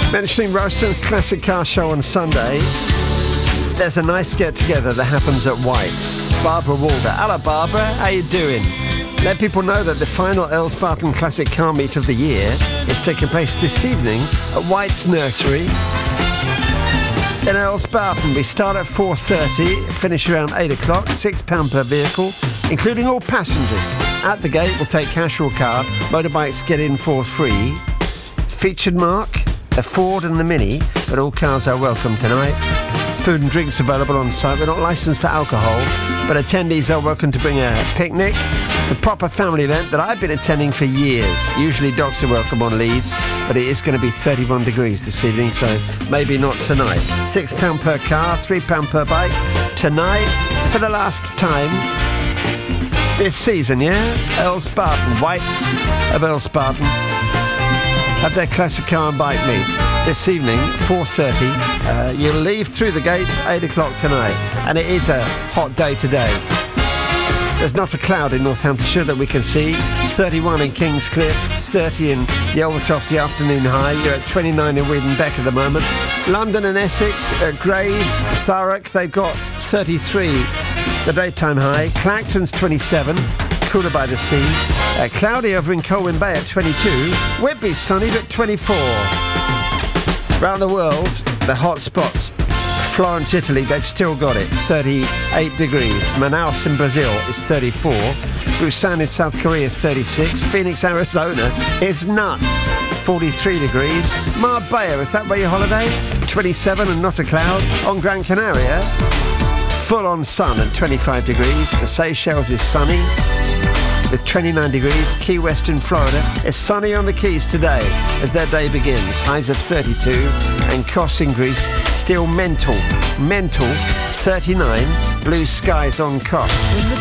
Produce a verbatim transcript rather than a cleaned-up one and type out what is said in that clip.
Mentioning Royston's Classic Car Show on Sunday, there's a nice get-together that happens at White's. Barbara Walder. Hello, Barbara. How you doing? Let people know that the final Earl Spartan Classic Car Meet of the year is taking place this evening at White's Nursery in Earl Spartan. We start at four thirty, finish around eight o'clock, six pounds per vehicle, including all passengers. At the gate, we'll take cash or card. Motorbikes get in for free. Featured mark, a Ford and the Mini, but all cars are welcome tonight. Food and drinks available on site. We're not licensed for alcohol, but attendees are welcome to bring a picnic. It's a proper family event that I've been attending for years. Usually dogs are welcome on Leeds, but it is going to be thirty-one degrees this evening, so maybe not tonight. six pounds per car, three pounds per bike. Tonight, for the last time this season, yeah? Earl Spartan, Whites of Earl Spartan have their classic car and bike meet this evening, four thirty. Uh, you'll leave through the gates eight o'clock tonight, and it is a hot day today. There's not a cloud in Northamptonshire that we can see. It's thirty-one in Kingscliff, it's thirty in the Yelvertoft, the afternoon high. You're at twenty-nine in Wiedenbeck at the moment. London and Essex, uh, Grays, Thurrock, they've got thirty-three, the daytime high. Clacton's twenty-seven, cooler by the sea. Uh, cloudy over in Colwyn Bay at twenty-two. Whitby's sunny at twenty-four. Around the world, the hot spots. Florence, Italy, they've still got it, thirty-eight degrees. Manaus in Brazil is thirty-four. Busan in South Korea is thirty-six. Phoenix, Arizona is nuts, forty-three degrees. Marbella, is that where your holiday? twenty-seven and not a cloud. On Gran Canaria, full-on sun at twenty-five degrees. The Seychelles is sunny with twenty-nine degrees. Key West in Florida is sunny on the Keys today as their day begins. Highs of thirty-two. And Kos in Greece, still mental, mental, thirty-nine. Blue skies on Kos.